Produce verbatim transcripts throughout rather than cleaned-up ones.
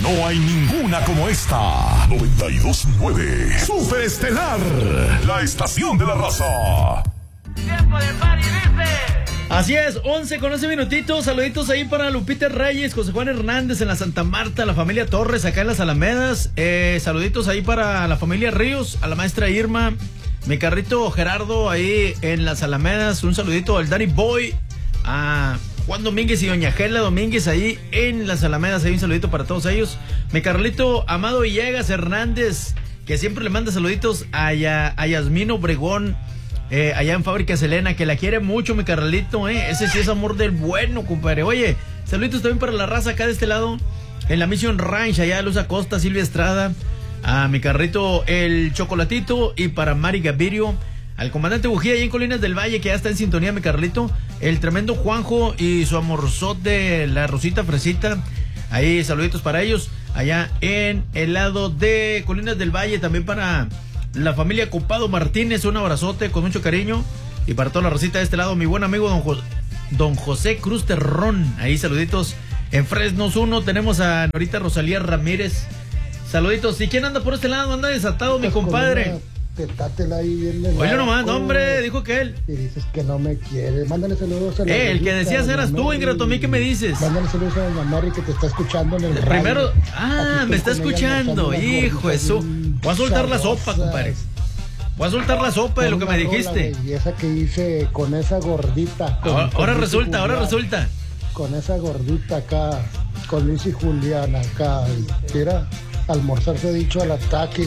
No hay ninguna como esta. noventa y dos punto nueve Super Estelar, la estación de la raza. Tiempo de party, dice. Así es, once con once minutitos. Saluditos ahí para Lupita Reyes, José Juan Hernández en la Santa Marta, la familia Torres acá en las Alamedas. Eh, saluditos ahí para la familia Ríos, a la maestra Irma, mi carrito Gerardo ahí en las Alamedas. Un saludito al Danny Boy, a Juan Domínguez y doña Gela Domínguez ahí en las Alamedas. Ahí un saludito para todos ellos. Mi carlito Amado Villegas Hernández, que siempre le manda saluditos a, ya, a Yasmín Obregón, eh, allá en Fábrica Selena, que la quiere mucho, mi carnalito, eh. Ese sí es amor del bueno, compadre. Oye, saluditos también para la raza acá de este lado, en la Mission Ranch, allá Luz Acosta, Silvia Estrada, a mi carrito El Chocolatito, y para Mari Gavirio, al comandante Bujía allá en Colinas del Valle, que ya está en sintonía, mi carnalito, el tremendo Juanjo y su amorzote, la Rosita Fresita. Ahí saluditos para ellos, allá en el lado de Colinas del Valle. También para la familia Copado Martínez, un abrazote con mucho cariño. Y para toda la racita de este lado, mi buen amigo don, jo- don José Cruz Terrón. Ahí saluditos en Fresnos uno. Tenemos a Norita Rosalía Ramírez. Saluditos. ¿Y quién anda por este lado? Anda desatado, mi compadre. Tetátela ahí bien de Oye, nomás, narco, hombre, dijo que él. Y dices que no me quiere. Mándale saludos a la Eh, el que Rosita, decías doña eras tú, Mary. ingrato. ¿A mí qué me dices? Mándale saludos a doña Mary, que te está escuchando en el radio. Primero, ah, Aquí me estoy está con ella escuchando. almorzando unas Hijo de su. gorditas Voy a soltar la sabrosas. sopa, compadre. Voy a soltar la sopa de lo que me Una rola, dijiste. güey, y esa que hice con esa gordita. con- Ahora, con ahora Luis y resulta, ahora Julián. resulta. Con esa gordita acá, con Luis y Julián acá. y Mira, almorzar se ha dicho al ataque.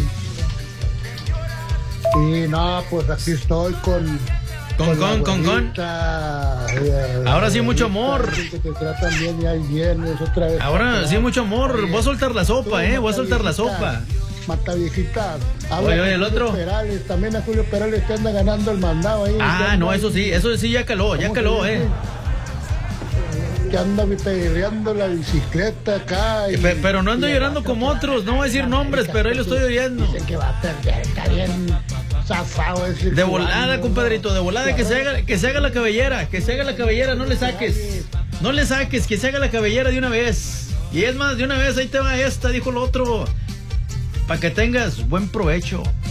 Y no, pues aquí estoy con. Con, la con, con, con. abuelita, eh, Ahora sí, mucho abuelita, amor. dicen que te tratan bien y ahí vienes otra vez. Ahora sí, mucho amor. Oye, Voy a soltar la sopa, tú, eh. Voy a mata soltar la viejita, sopa. Mata viejita. Oye, oye, el Julio otro. Perales, también a Julio Perales que anda ganando el mandado ahí. que Ah, anda no, ahí, eso sí, eso sí ya caló, ya ¿cómo caló, se eh. dice? Que anda pedaleando la bicicleta acá. y- Pe- Pero no ando y llorando el como vato, otros, no voy a decir nombres, pero ahí lo estoy oyendo. Dicen que va a perder, está bien zafado ese De cubano, volada, ¿no? compadrito, de volada, que se haga, que se haga la cabellera, que se haga la cabellera, no le saques. No le saques, que se haga la cabellera de una vez. Y es más, de una vez, ahí te va esta, dijo el otro. Para que tengas buen provecho.